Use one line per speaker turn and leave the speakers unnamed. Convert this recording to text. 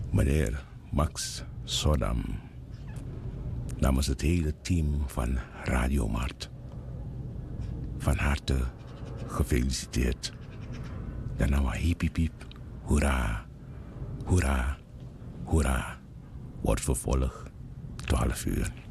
Meneer Max Sodam, namens het hele team van Radio Mart, van harte gefeliciteerd. Daarna hiep hiep hiep, hoera, hoera, hoera, wordt vervolgd 12 uur.